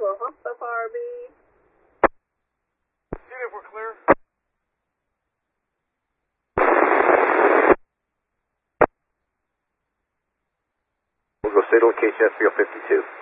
Roswell, Hop FRB. See if we're clear. We'll go state location SBO 52.